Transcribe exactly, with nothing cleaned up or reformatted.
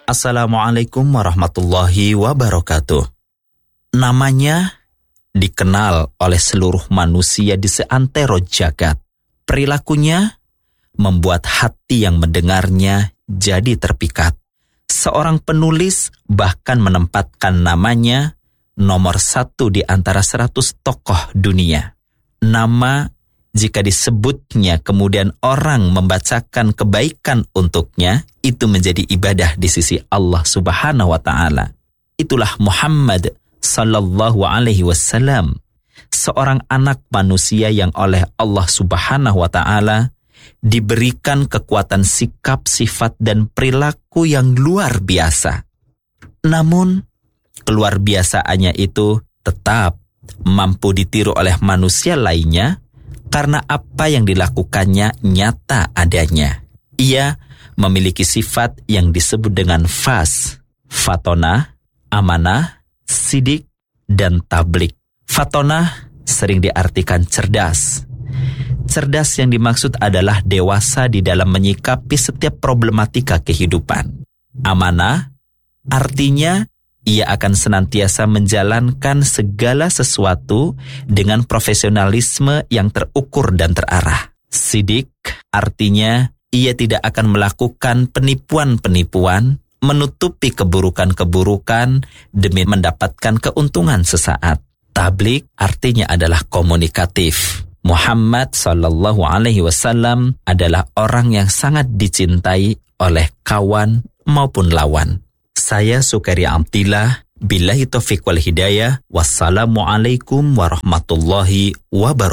Assalamualaikum warahmatullahi wabarakatuh. Namanya dikenal oleh seluruh manusia di seantero jagat. Perilakunya membuat hati yang mendengarnya jadi terpikat. Seorang penulis bahkan menempatkan namanya nomor satu di antara seratus tokoh dunia. Nama jika disebutnya kemudian orang membacakan kebaikan untuknya, itu menjadi ibadah di sisi Allah Subhanahu wa Ta'ala. Itulah Muhammad sallallahu alaihi wasallam, seorang anak manusia yang oleh Allah Subhanahu wa Ta'ala diberikan kekuatan sikap, sifat dan perilaku yang luar biasa. Namun keluar biasaannya itu tetap mampu ditiru oleh manusia lainnya karena apa yang dilakukannya nyata adanya. Ia memiliki sifat yang disebut dengan fas, fatonah, amanah, sidik, dan tablik. Fatonah sering diartikan cerdas. Cerdas yang dimaksud adalah dewasa di dalam menyikapi setiap problematika kehidupan. Amanah artinya ia akan senantiasa menjalankan segala sesuatu dengan profesionalisme yang terukur dan terarah. Sidik artinya ia tidak akan melakukan penipuan-penipuan, menutupi keburukan-keburukan demi mendapatkan keuntungan sesaat. Tablik artinya adalah komunikatif. Muhammad sallallahu alaihi wasallam adalah orang yang sangat dicintai oleh kawan maupun lawan. Saya Sukaria Amtillah, billahi taufiq wal hidayah. Wassalamualaikum warahmatullahi wabarakatuh.